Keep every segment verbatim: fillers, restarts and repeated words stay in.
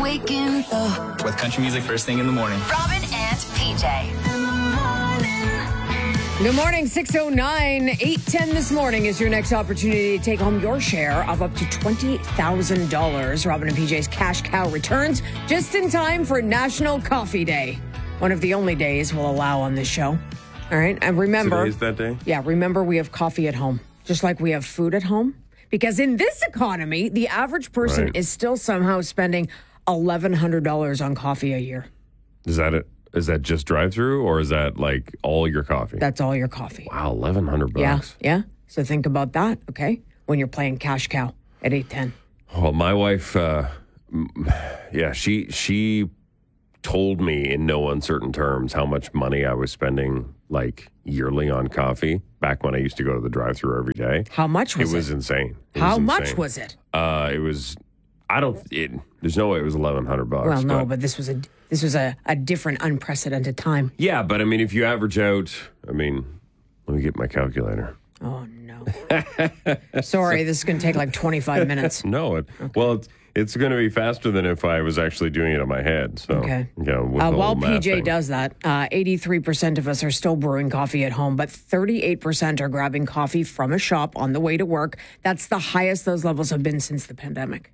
waking up. With country music first thing in the morning. Robin and P J. In the morning. Good morning, six oh nine, eight ten this morning is your next opportunity to take home your share of up to twenty thousand dollars. Robin and P J's Cash Cow returns just in time for National Coffee Day. One of the only days we'll allow on this show. All right, and remember... Today's that day? Yeah, remember we have coffee at home, just like we have food at home. Because in this economy, the average person Right. is still somehow spending eleven hundred dollars on coffee a year. Is that it? Is that just drive-through, or is that like all your coffee? That's all your coffee. Wow, eleven hundred Yeah, bucks. yeah. So think about that, okay? When you're playing Cash Cow at eight ten. Well, my wife, uh, m- yeah, she she told me in no uncertain terms how much money I was spending like yearly on coffee back when I used to go to the drive-through every day. How much was It it? was insane. It How was much insane. was it? Uh, it was. I don't. It, there's no way it was eleven hundred bucks. Well, no, but this was a this was a, a different, unprecedented time. yeah, but I mean, if you average out, I mean, let me get my calculator. Oh no! Sorry, this is going to take like twenty-five minutes. No, it, well, it's, it's going to be faster than if I was actually doing it on my head. So, Okay. you know, with Uh, the while whole math P J thing. does that, uh, eighty-three percent of us are still brewing coffee at home, but thirty-eight percent are grabbing coffee from a shop on the way to work. That's the highest those levels have been since the pandemic.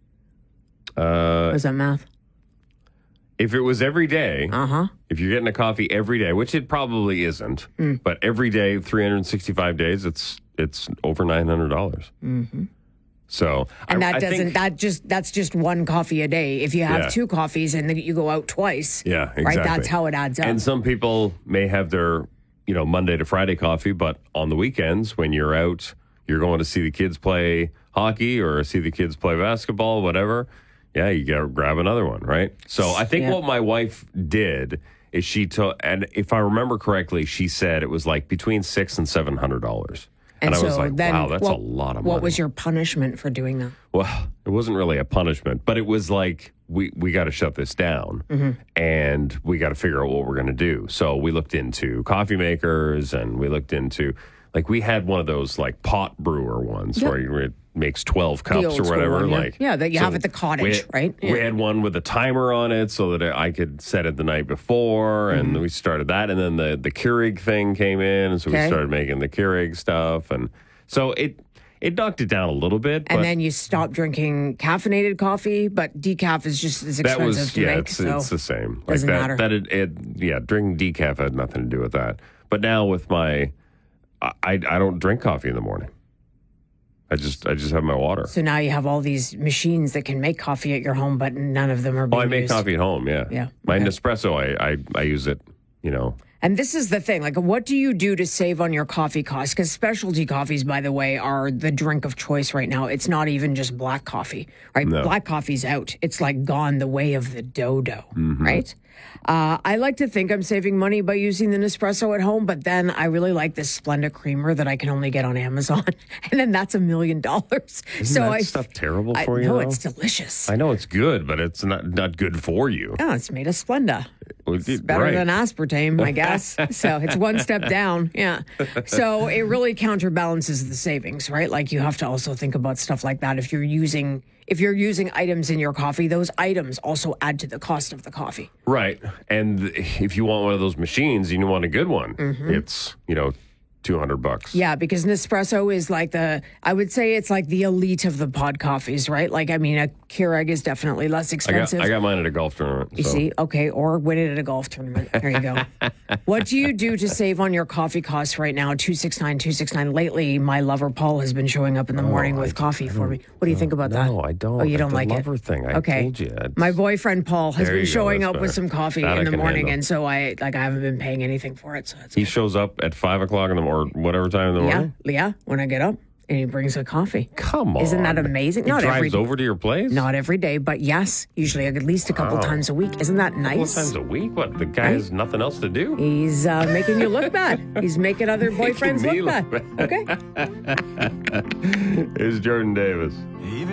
Uh, What is that math? if it was every day, Uh huh. if you're getting a coffee every day, which it probably isn't, Mm. but every day, three hundred sixty-five days, it's it's over nine hundred dollars. Mm-hmm. So, And I, that I doesn't think, that just that's just one coffee a day. If you have Yeah. two coffees and then you go out twice, yeah, exactly. right? That's how it adds up. And some people may have their, you know, Monday to Friday coffee, but on the weekends when you're out, you're going to see the kids play hockey or see the kids play basketball, whatever. Yeah, you got to grab another one, right? So I think Yeah. what my wife did is she took, and if I remember correctly, she said it was like between six and seven hundred dollars. And, I was like, wow, that's what, a lot of money. What was your punishment for doing that? Well, it wasn't really a punishment, but it was like, we, we got to shut this down and we got to figure out what we're going to do. So we looked into coffee makers and we looked into, like, we had one of those like pot brewer ones Yep. where you- it makes twelve The cups old or school whatever. one, yeah. Like, Yeah, that you so have at the cottage, we had- right? We Yeah. had one with a timer on it so that I could set it the night before, and Mm-hmm. we started that. And then the, the Keurig thing came in, and so Okay. we started making the Keurig stuff. And so it, it knocked it down a little bit. And but then you stop drinking caffeinated coffee, but decaf is just as that expensive was to yeah, make. it's, so it's the same. Like doesn't that, matter. That it, it, yeah, drinking decaf had nothing to do with that. But now with my, I, I I don't drink coffee in the morning. I just I just have my water. So now you have all these machines that can make coffee at your home, but none of them are being Oh, I make used. coffee at home. Yeah, Yeah, My okay. Nespresso, I, I I use it. You know, And this is the thing. Like, what do you do to save on your coffee costs? Because specialty coffees, by the way, are the drink of choice right now. It's not even just black coffee, right? No. Black coffee's out. It's like gone the way of the dodo, Mm-hmm. right? Uh, I like to think I'm saving money by using the Nespresso at home, but then I really like this Splenda creamer that I can only get on Amazon. And then that's a million dollars. isn't So that I, stuff terrible I for you? know though? it's delicious. I know it's good, but it's not not good for you. Oh, it's made of Splenda. It's It's better than aspartame, I guess. So it's one step down. Yeah. So it really counterbalances the savings, right? Like you have to also think about stuff like that. If you're using if you're using items in your coffee, those items also add to the cost of the coffee. Right. And if you want one of those machines and you want a good one, it's, you know, two hundred bucks. Yeah, because Nespresso is like the, I would say it's like the elite of the pod coffees, right? Like, I mean, a Keurig is definitely less I got, expensive. I got mine at a golf tournament. You so. see? Okay. Or win it at a golf tournament. There you go. What do you do to save on your coffee costs right now? two six nine, two six nine. Lately, my lover Paul has been showing up in the morning with coffee for me. What do you think about that? No, I don't. Oh, you don't the like lover it? thing. I okay. told you. It's- My boyfriend Paul has There been you go, showing that's up with better. some coffee That I in the can morning, handle. and so I like I haven't been paying anything for it. So it's He shows up at five o'clock in the morning, or whatever time in the yeah, morning. yeah. When I get up, and he brings a coffee. Come on. Isn't that amazing? He Not drives every day. over to your place? Not every day, but yes, usually at least a couple Wow. times a week. Isn't that A couple nice? times a week? What? The guy Right? has nothing else to do? He's uh, making you look bad. He's making other Making boyfriends me look look bad. Okay. It's Jordan Davis.